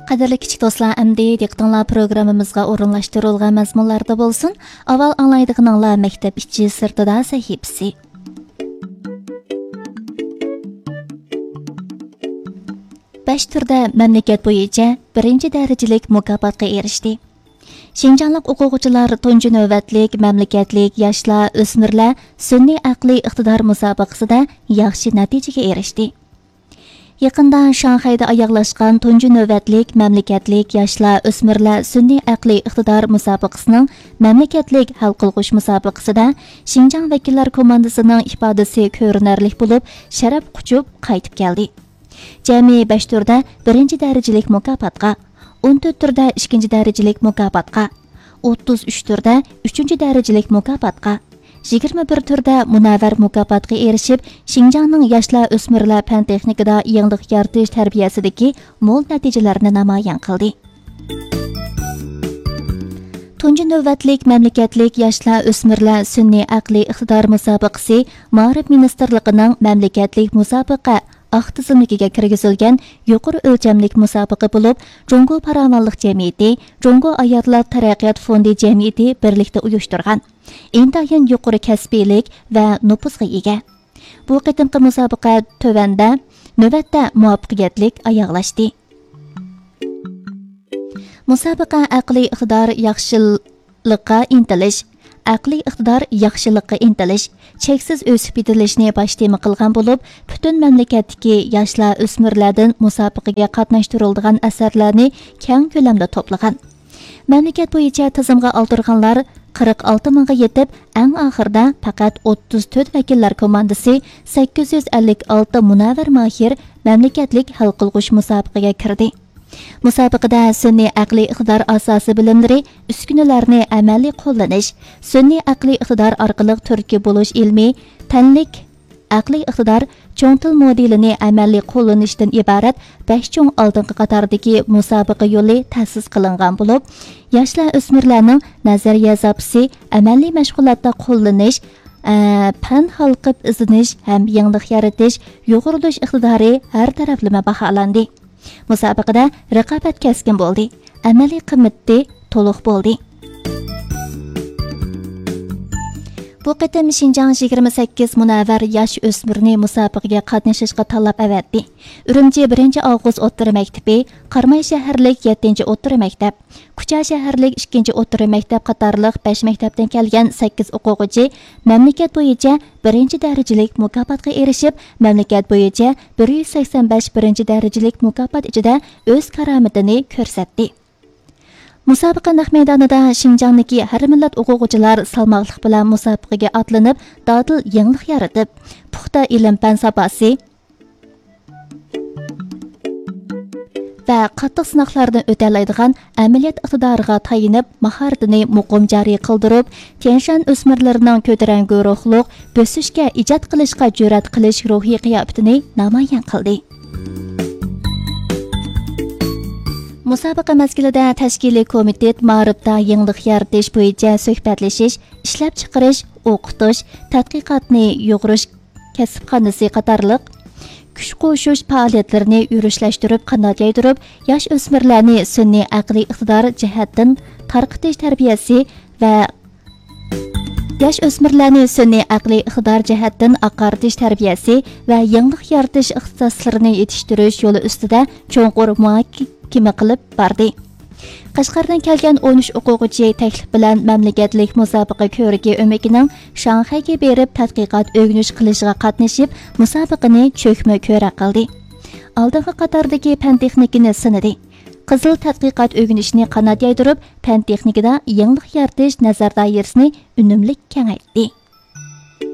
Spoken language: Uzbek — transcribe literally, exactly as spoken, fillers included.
Qadirli kichik do'stlar, əmdi diqqətinizlər proqramımızga o'rinlashtirilgan mazmunlarda bo'lsin. Avval anglaydiganinglar maktab ichi sirtida sahifasi. besh turda mamlakat bo'yicha birinchi darajalik mukofotga erishdi. Şinjanlik o'quvchilar tunji navbatlik mamlakatlik yoshlar o'smirlar sun'iy aqliy iqtidor musobaqasida yaxshi natijaga erishdi. Yaqında Şanxayda oyoqlashgan tunji navbatlik mamlakatlik yoshlar o'smirlar sun'iy aqliy iqtidor musobaqasining mamlakatlik hal qilg'ish musobaqasida Şinjan vakillar komandasining ifodasi ko'rinarli bo'lib, sharaf quchib qaytib keldi. Jami besh turda birinchi darajalik mukofotga, o'n to'rt turda ikkinchi darajalik mukofotga, o'ttiz uch turda uchinchi darajalik mukofotga, yigirma bir turda munavvar mukofotga erishib, Şinjanning yoshlar o'smirlar fan texnikada yangilik yaratish tarbiyasidagi mo'l natijalarni namoyon qildi. Tunji navbatlik mamlakatlik yoshlar o'smirlar sun'iy aqliy iqtidor musobaqasi Ma'rif ministrligining mamlakatlik musobaqa aq tizimligiga kirgizilgan yuqori o'lchamlik musobaqa bo'lib, Jungo Paravonlik jamiyati, Jungo ayollar taraqqiyot fondi jamiyati birlikda uyushtirgan. Intayin yuqori kasbiylik va nupuzga ega. Bu qitimqi musobaqa tövanda navbatda muvaffaqiyatlik oyoqlashdi. Musobaqa aqliy iqtidor yaxshilikka intilish, aqliy iqtidor yaxshilikka intilish, cheksiz o'sib yetilishni bosh tema qilgan bo'lib, butun mamlakatdagi yoshlar o'smirlardan musobaqaga qatnashtirilgan asarlarni keng ko'lamda to'plagan. Mamlakat bo'yicha tizimga oldirganlar qirq olti mingga yetib, eng oxirida faqat o'ttiz to'rt vakillar komandasi sakkiz yuz ellik olti munavvar mahir mamlakatlik hal qilg'ish musobaqaga kirdi. Musobaqada sun'iy aqliy iqtidor asosi bilimlari, uskunalarni amaliy qo'llanish, sun'iy aqliy iqtidor orqali turtki bo'lish ilmi, tanlik aqliy iqtidor cho'ng til modelini amaliy qo'llanishdan iborat besh cho'ng oldingi qatordagi musobaqa yo'li ta'sis qilingan bo'lib, yoshlar o'smirlarning nazariya zapisi, amaliy mashg'ulotda qo'llanish, fan halqib izlanish ham yangilik yaratish, yo'g'irilish iqtidori har taraflama baholandi. Musobaqada raqobat keskin bo'ldi. Amaliy qimmati to'liq bo'ldi. Bu qitim Şinjan yigirma sakkiz munavvar yosh o'smirni musobaqaga qatnashishga tanlab avatdi. Urumchi birinchi avgust o'ttira maktabi, Qarmay shaharlik yettinchi o'ttira maktab, Kucha shaharlik ikkinchi o'ttira maktab qatorliq besh maktabdan kelgan sakkiz o'quvchi mamlakat bo'yicha birinchi darajalik mukofotga erishib, mamlakat bo'yicha bir yuz sakson besh birinchi darajalik mukofot ichida o'z karomatini ko'rsatdi. Musobaqa naq maydonida Şinjandagi har millat o'quvchilar salmoqlik bilan musobaqaga otlanib, dodil yangilik yaratib, puxta ilm fan sapasi va qattiq sinoqlardan o'talaydigan amaliyot iqtidoriga tayinib, mahoratini muqim joriy qildirib, Tianshan o'smirlarining ko'taranki ruhliq, bosishga ijod qilishga jur'at qilish ruhiy qiyofatini namoyon qildi. Musobaqa mazgilida tashkiliy komitet ma'rifda yangilik yaratish bo'yicha suhbatlashish, ishlab chiqarish, o'qitish, tadqiqotni yo'g'irish kasbxonasi qatorliq kuch qo'shish faoliyatlarini yurishlashtirib, qanot yaydirib, yosh o'smirlarni sun'iy aqliy iqtidor jihatdan tarqitish tarbiyasi va yosh o'smirlarni sun'iy aqliy iqtidor jihatdan aqartish tarbiyasi va yangilik yaratish ixtisoslarini yetishtirish yo'li ustida cho'nqur muhokama qilib bordi. Qashqardan kelgan o'n uch o'quvchi taklif bilan mamlakatlik musobaqa ko'rigi o'makining Shanxayga berib tadqiqot o'rganish qilishiga qatnashib, musobaqani cho'kma ko'ra qildi. Oldingi qatordagi fan texnikani sinadi. Qizil tadqiqot o'rganishni qanot yaydirib, fan texnikada yangilik yaratish nazar doirasini unumli kengaytdi.